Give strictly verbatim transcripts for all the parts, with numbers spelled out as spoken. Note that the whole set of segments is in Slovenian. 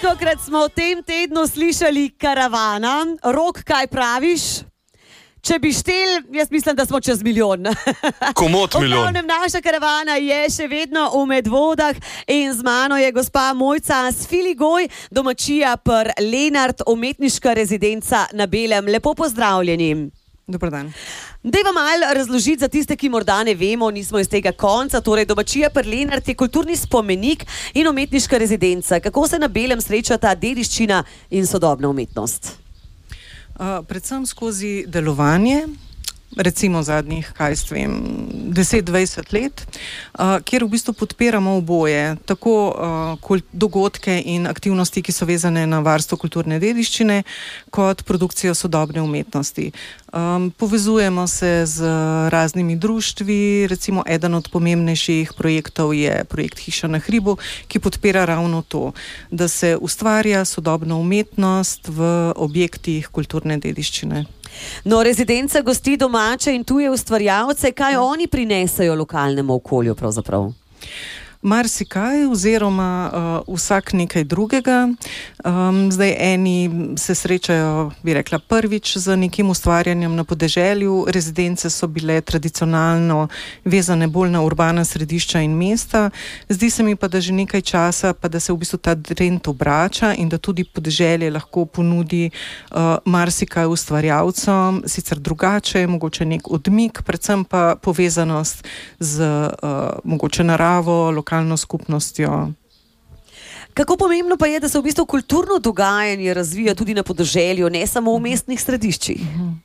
Velikokrat smo v tem tednu slišali karavana. Rok, kaj praviš? Če bi štel, jaz mislim, da smo čez milijon. Komot milijon. V glavnem, naša karavana je še vedno v Medvodah in z mano je gospa Mojca Sfiligoj, domačija per Lenart, umetniška rezidenca na Belem. Lepo pozdravljeni. Dobar dan. Dajva malo razložiti za tiste, ki morda ne vemo, nismo iz tega konca. Torej, domačija per Lenart je kulturni spomenik in umetniška rezidenca. Kako se na Belem srečata dediščina in sodobna umetnost? Uh, predvsem skozi delovanje, recimo zadnjih, kaj s vem, deset dvajset let, uh, kjer v bistvu podpiramo oboje, tako uh, dogodke in aktivnosti, ki so vezane na varstvo kulturne dediščine, kot produkcijo sodobne umetnosti. Um, povezujemo se z raznimi društvi, recimo eden od pomembnejših projektov je projekt Hiša na hribu, ki podpira ravno to, da se ustvarja sodobna umetnost v objektih kulturne dediščine. No, rezidenca gosti domače in tuje ustvarjalce, kaj oni prinesajo lokalnemu okolju pravzaprav? Marsikaj oziroma uh, vsak nekaj drugega. Um, zdaj eni se srečajo, bi rekla, prvič z nekim ustvarjanjem na podeželju. Rezidence so bile tradicionalno vezane bolj na urbana središča in mesta. Zdi se mi pa, da že nekaj časa, pa da se v bistvu ta trend obrača in da tudi podeželje lahko ponudi uh, marsikaj ustvarjalcem, sicer drugače, mogoče nek odmik, predvsem pa povezanost z uh, mogoče naravo, lokalno skupnostjo. Kako pomembno pa je, da se v bistvu kulturno dogajanje razvija tudi na podeželju, ne samo v mestnih središčih?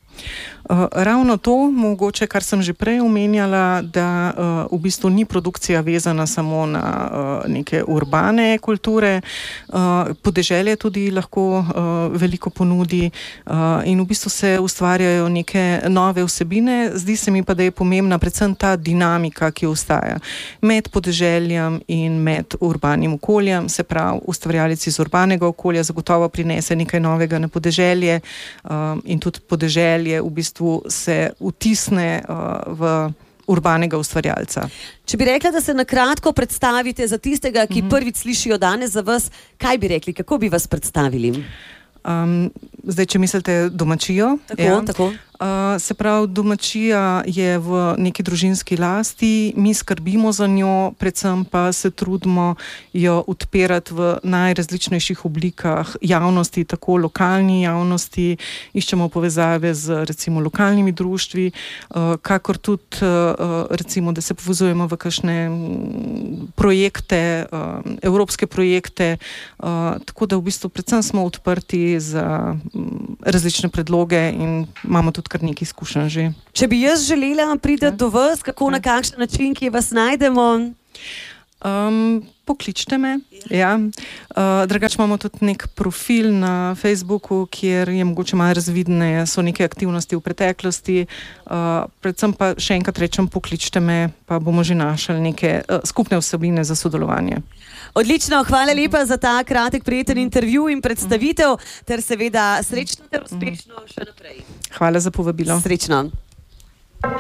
Uh, ravno to, mogoče, kar sem že prej omenjala, da uh, v bistvu ni produkcija vezana samo na uh, neke urbane kulture. Uh, podeželje tudi lahko uh, veliko ponudi uh, in v bistvu se ustvarjajo neke nove vsebine. Zdi se mi pa, da je pomembna predvsem ta dinamika, ki ostaja med podeželjem in med urbanim okoljem. Se pravi, ustvarjalec iz urbanega okolja zagotovo prinese nekaj novega na podeželje uh, in tudi podeželje v bistvu se vtisne uh, v urbanega ustvarjalca. Če bi rekla, da se na kratko predstavite za tistega, ki mm-hmm. prvič slišijo danes za vas, kaj bi rekli, kako bi vas predstavili? Um, zdaj, če mislite domačijo. Tako, ja. tako. Uh, se pravi, domačija je v neki družinski lasti, mi skrbimo za njo, predvsem pa se trudimo jo odpirati v najrazličnejših oblikah javnosti, tako lokalni javnosti, iščemo povezave z recimo lokalnimi društvi, uh, kakor tudi uh, recimo, da se povezujemo v kakšne projekte, uh, evropske projekte, uh, tako da v bistvu predvsem smo odprti za um, različne predloge in imamo tudi kar nekaj izkušenj že. Če bi jaz želela priti do vas, kako, na kakšen način, kje vas najdemo? Um, pokličte me. Ja. Uh, drugače imamo tudi nek profil na Facebooku, kjer je mogoče malo razvidne, so neke aktivnosti v preteklosti. Uh, predvsem pa še enkrat rečem, pokličte me, pa bomo že našli neke uh, skupne vsebine za sodelovanje. Odlično, hvala lepa za ta kratek prijeten intervju in predstavitev, ter seveda srečno ter uspešno še naprej. Hvala za povabilo. Srečno.